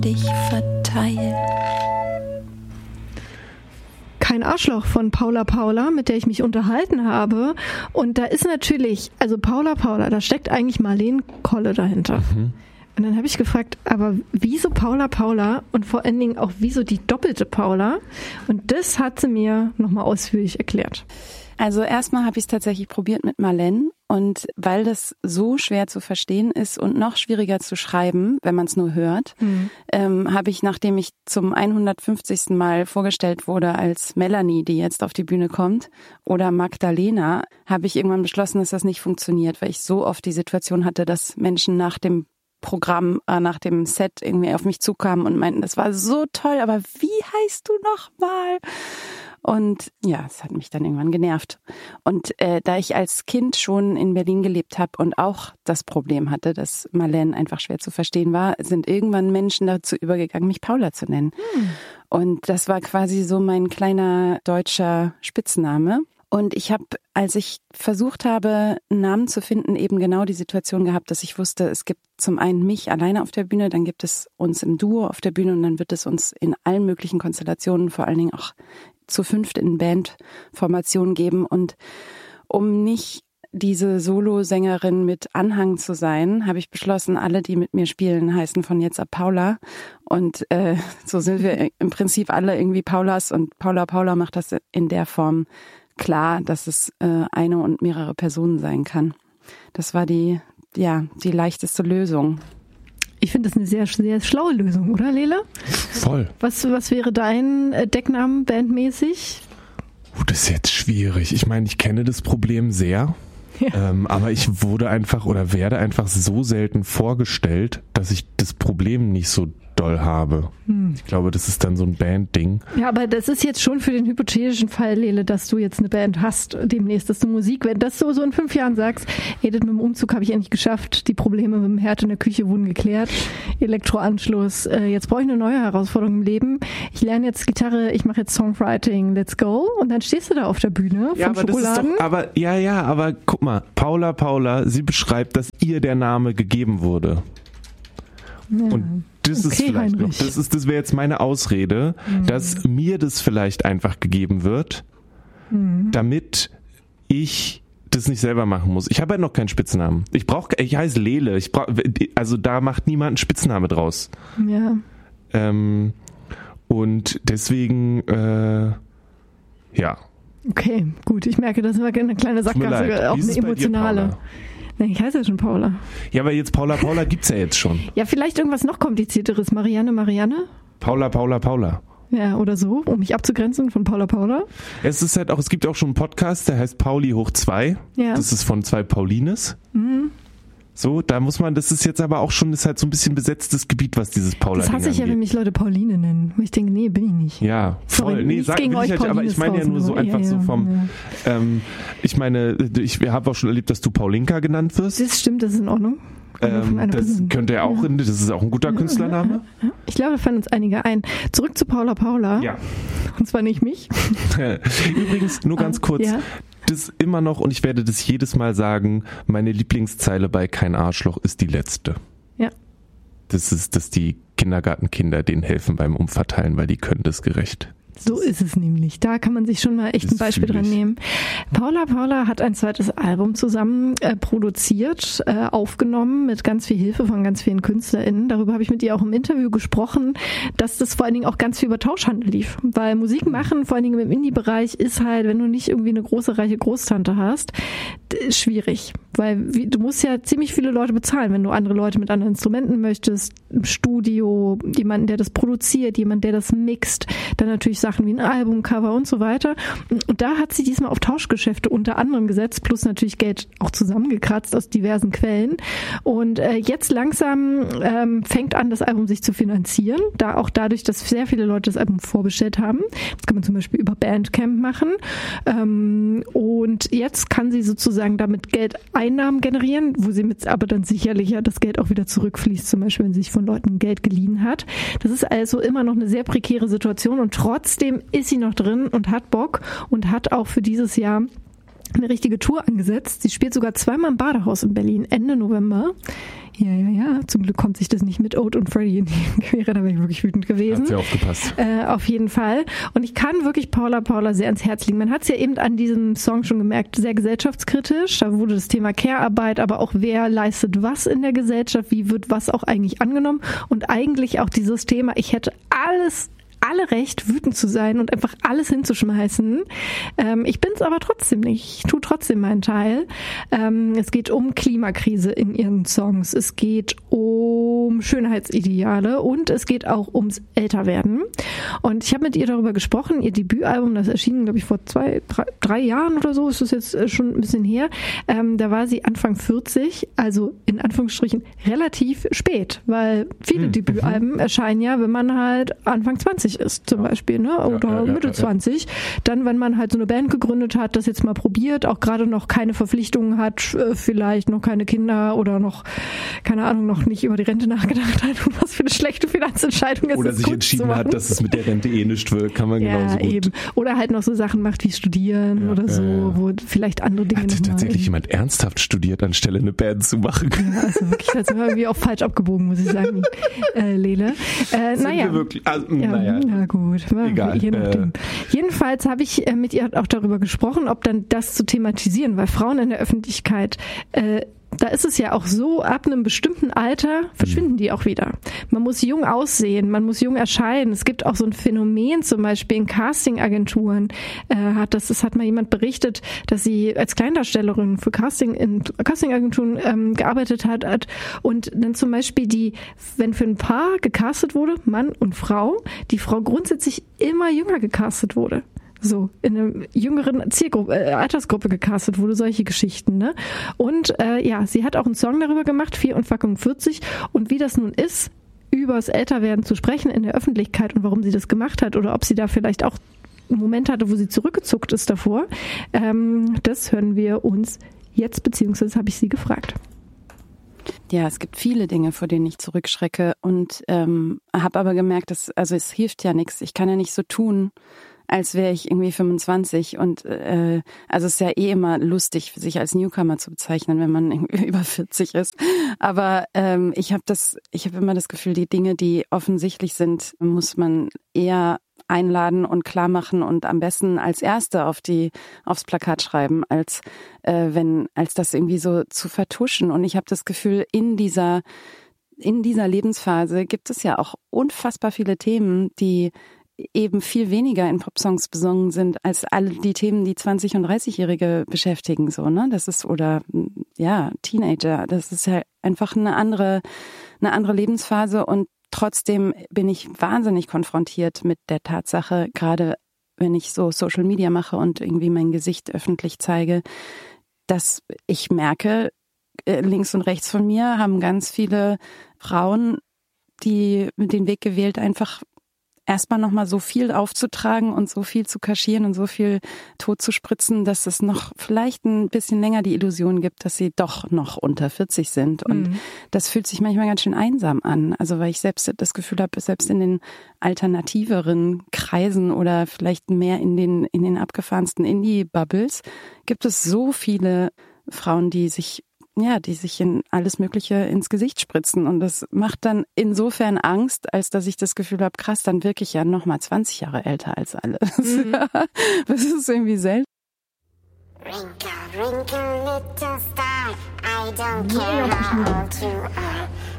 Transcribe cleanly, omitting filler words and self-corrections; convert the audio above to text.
dich verteilt. Kein Arschloch von Paula Paula, mit der ich mich unterhalten habe. Und da ist natürlich, also Paula Paula, da steckt eigentlich Marleen Kolle dahinter. Mhm. Und dann habe ich gefragt, aber wieso Paula Paula und vor allen Dingen auch wieso die doppelte Paula? Und das hat sie mir nochmal ausführlich erklärt. Also erstmal habe ich es tatsächlich probiert mit Marleen und weil das so schwer zu verstehen ist und noch schwieriger zu schreiben, wenn man es nur hört, habe ich, nachdem ich zum 150. Mal vorgestellt wurde als Melanie, die jetzt auf die Bühne kommt, oder Magdalena, habe ich irgendwann beschlossen, dass das nicht funktioniert, weil ich so oft die Situation hatte, dass Menschen nach dem Programm, nach dem Set irgendwie auf mich zukamen und meinten, das war so toll, aber wie heißt du nochmal? Und ja, es hat mich dann irgendwann genervt. Und da ich als Kind schon in Berlin gelebt habe und auch das Problem hatte, dass Marleen einfach schwer zu verstehen war, sind irgendwann Menschen dazu übergegangen, mich Paula zu nennen. Und das war quasi so mein kleiner deutscher Spitzname. Und ich habe, als ich versucht habe, einen Namen zu finden, eben genau die Situation gehabt, dass ich wusste, es gibt zum einen mich alleine auf der Bühne, dann gibt es uns im Duo auf der Bühne und dann wird es uns in allen möglichen Konstellationen, vor allen Dingen auch zu 5 in Bandformationen geben. Und um nicht diese Solosängerin mit Anhang zu sein, habe ich beschlossen, alle, die mit mir spielen, heißen von jetzt ab Paula. Und so sind wir im Prinzip alle irgendwie Paulas und Paula Paula macht das in der Form klar, dass es eine und mehrere Personen sein kann. Das war die leichteste Lösung. Ich finde das eine sehr, sehr schlaue Lösung, oder Lele? Voll. Was wäre dein Deckname bandmäßig? Das ist jetzt schwierig. Ich meine, ich kenne das Problem sehr, aber ich werde einfach so selten vorgestellt, dass ich das Problem nicht so doll habe. Ich glaube, das ist dann so ein Band-Ding. Ja, aber das ist jetzt schon für den hypothetischen Fall, Lele, dass du jetzt eine Band hast demnächst, dass du Musik, wenn das so in 5 Jahren sagst, das mit dem Umzug habe ich endlich geschafft, die Probleme mit dem Herd in der Küche wurden geklärt, Elektroanschluss, jetzt brauche ich eine neue Herausforderung im Leben, ich lerne jetzt Gitarre, ich mache jetzt Songwriting, let's go, und dann stehst du da auf der Bühne von Schokoladen. Aber guck mal, Paula Paula, sie beschreibt, dass ihr der Name gegeben wurde. Ja. Und das ist vielleicht noch, das wäre jetzt meine Ausrede, dass mir das vielleicht einfach gegeben wird, damit ich das nicht selber machen muss. Ich habe halt noch keinen Spitznamen. Ich heiße Lele. Also da macht niemand einen Spitzname draus. Ja. Und deswegen, ja. Okay, gut. Ich merke, das war eine kleine Sackgasse, auch eine emotionale. Ich heiße ja schon Paula. Ja, aber jetzt Paula Paula gibt's ja jetzt schon. Ja, vielleicht irgendwas noch komplizierteres. Marianne? Paula Paula Paula. Ja, oder so, um mich abzugrenzen von Paula Paula. Es gibt auch schon einen Podcast, der heißt Pauli hoch 2. Ja. Das ist von 2 Paulines. Mhm. So, da muss man, das ist jetzt aber auch schon, ist halt so ein bisschen besetztes Gebiet, was dieses Paula-Ding angeht. Das hasse ich ja, wenn mich Leute Pauline nennen. Wo ich denke, nee, bin ich nicht. Ja, voll. Sorry, nee, aber ich meine ja nur so einfach so vom, ich meine, ich habe auch schon erlebt, dass du Paulinka genannt wirst. Das stimmt, das ist in Ordnung. Das könnte ja auch, das ist auch ein guter Künstlername. Ich glaube, da fallen uns einige ein. Zurück zu Paula Paula. Ja. Und zwar nicht mich. Übrigens, nur ganz kurz. Ja. Das immer noch, und ich werde das jedes Mal sagen, meine Lieblingszeile bei Kein Arschloch ist die letzte. Ja. Das ist, dass die Kindergartenkinder denen helfen beim Umverteilen, weil die können das gerecht. So ist es nämlich. Da kann man sich schon mal echt ein Beispiel dran nehmen. Paula Paula hat ein zweites Album zusammen produziert, aufgenommen mit ganz viel Hilfe von ganz vielen KünstlerInnen. Darüber habe ich mit ihr auch im Interview gesprochen, dass das vor allen Dingen auch ganz viel über Tauschhandel lief. Weil Musik machen, vor allen Dingen im Indie-Bereich, ist halt, wenn du nicht irgendwie eine große, reiche Großtante hast, schwierig. Weil du musst ja ziemlich viele Leute bezahlen, wenn du andere Leute mit anderen Instrumenten möchtest, im Studio, jemanden, der das produziert, jemand, der das mixt, dann natürlich Sachen wie ein Albumcover und so weiter. Und da hat sie diesmal auf Tauschgeschäfte unter anderem gesetzt, plus natürlich Geld auch zusammengekratzt aus diversen Quellen. Und jetzt langsam fängt an, das Album sich zu finanzieren, da auch dadurch, dass sehr viele Leute das Album vorbestellt haben. Das kann man zum Beispiel über Bandcamp machen. Und jetzt kann sie sozusagen damit Geldeinnahmen generieren, wo sie mit aber dann sicherlich ja das Geld auch wieder zurückfließt, zum Beispiel, wenn sie sich von Leuten Geld geliehen hat. Das ist also immer noch eine sehr prekäre Situation und trotzdem ist sie noch drin und hat Bock und hat auch für dieses Jahr eine richtige Tour angesetzt. Sie spielt sogar 2-mal im Badehaus in Berlin, Ende November. Ja. Zum Glück kommt sich das nicht mit Oat und Freddie in die Quere, da wäre ich wirklich wütend gewesen. Hat sie aufgepasst. Auf jeden Fall. Und ich kann wirklich Paula sehr ans Herz legen. Man hat es ja eben an diesem Song schon gemerkt, sehr gesellschaftskritisch. Da wurde das Thema Care-Arbeit, aber auch wer leistet was in der Gesellschaft, wie wird was auch eigentlich angenommen. Und eigentlich auch dieses Thema, ich hätte alle Recht, wütend zu sein und einfach alles hinzuschmeißen. Ich bin's aber trotzdem nicht. Ich tue trotzdem meinen Teil. Es geht um Klimakrise in ihren Songs. Es geht um Schönheitsideale und es geht auch ums Älterwerden. Und ich habe mit ihr darüber gesprochen. Ihr Debütalbum, das erschien, glaube ich, vor 3 Jahren oder so, ist das jetzt schon ein bisschen her. Da war sie Anfang 40, also in Anführungsstrichen relativ spät, weil viele Debütalben erscheinen ja, wenn man halt Anfang 20 ist zum Beispiel, ne? Oder Mitte 20. Dann, wenn man halt so eine Band gegründet hat, das jetzt mal probiert, auch gerade noch keine Verpflichtungen hat, vielleicht noch keine Kinder oder noch, keine Ahnung, noch nicht über die Rente nachgedacht hat und was für eine schlechte Finanzentscheidung ist. Oder sich entschieden hat, dass es mit der Rente nicht wird, kann man genauso gut. Eben. Oder halt noch so Sachen macht wie studieren oder so, wo vielleicht andere Dinge hat tatsächlich jemand ernsthaft studiert, anstelle eine Band zu machen? Ja, also wirklich, da sind wir irgendwie auch falsch abgebogen, muss ich sagen, Lele. Wir wirklich, ja gut, egal. Je nachdem. Jedenfalls habe ich mit ihr auch darüber gesprochen, ob dann das zu thematisieren, weil Frauen in der Öffentlichkeit, da ist es ja auch so, ab einem bestimmten Alter verschwinden die auch wieder. Man muss jung aussehen, man muss jung erscheinen. Es gibt auch so ein Phänomen, zum Beispiel in Castingagenturen, das hat mal jemand berichtet, dass sie als Kleindarstellerin für Castingagenturen gearbeitet hat und dann zum Beispiel wenn für ein Paar gecastet wurde, Mann und Frau, die Frau grundsätzlich immer jünger gecastet wurde. So, in einer jüngeren Altersgruppe gecastet wurde, solche Geschichten, ne? Und sie hat auch einen Song darüber gemacht, 4 und fucking 40. Und wie das nun ist, übers Älterwerden zu sprechen in der Öffentlichkeit und warum sie das gemacht hat oder ob sie da vielleicht auch einen Moment hatte, wo sie zurückgezuckt ist davor, das hören wir uns jetzt, beziehungsweise habe ich sie gefragt. Ja, es gibt viele Dinge, vor denen ich zurückschrecke und habe aber gemerkt, es hilft ja nichts. Ich kann ja nicht so tun, als wäre ich irgendwie 25 und es ist ja immer lustig, sich als Newcomer zu bezeichnen, wenn man irgendwie über 40 ist. Aber ich habe immer das Gefühl, die Dinge, die offensichtlich sind, muss man eher einladen und klar machen und am besten als Erste aufs Plakat schreiben, als das irgendwie so zu vertuschen. Und ich habe das Gefühl, in dieser Lebensphase gibt es ja auch unfassbar viele Themen, die eben viel weniger in Popsongs besungen sind als alle die Themen, die 20- und 30-Jährige beschäftigen, so, ne? Das ist, oder, ja, Teenager. Das ist ja einfach eine andere Lebensphase und trotzdem bin ich wahnsinnig konfrontiert mit der Tatsache, gerade wenn ich so Social Media mache und irgendwie mein Gesicht öffentlich zeige, dass ich merke, links und rechts von mir haben ganz viele Frauen, die den Weg gewählt, einfach erstmal nochmal so viel aufzutragen und so viel zu kaschieren und so viel tot zu spritzen, dass es noch vielleicht ein bisschen länger die Illusion gibt, dass sie doch noch unter 40 sind. Und das fühlt sich manchmal ganz schön einsam an. Also weil ich selbst das Gefühl habe, selbst in den alternativeren Kreisen oder vielleicht mehr in den abgefahrensten Indie-Bubbles gibt es so viele Frauen, die sich in alles Mögliche ins Gesicht spritzen. Und das macht dann insofern Angst, als dass ich das Gefühl habe, krass, dann wirke ich ja noch mal 20 Jahre älter als alle. Das ist irgendwie selten. Wrinkle, wrinkle, little star, I don't care how old you are.